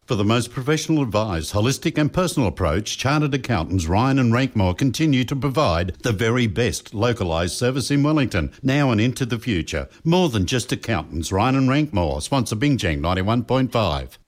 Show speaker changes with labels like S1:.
S1: For the most professional advised, holistic and personal approach, Chartered Accountants Ryan and Rankmore continue to provide the very best localised service in Wellington, now and into the future. More than just accountants, Ryan and Rankmore, sponsor Bingjang 91.5.